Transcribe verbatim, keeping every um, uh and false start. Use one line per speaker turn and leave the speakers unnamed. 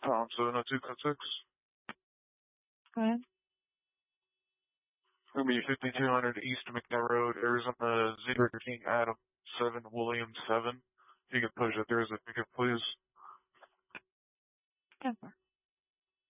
Pound seven oh two six.
Go ahead.
It'll be fifty-two hundred East McNair Road, Arizona zero King Adam seven William seven. If you could push it there as a ticket, please.
ten four.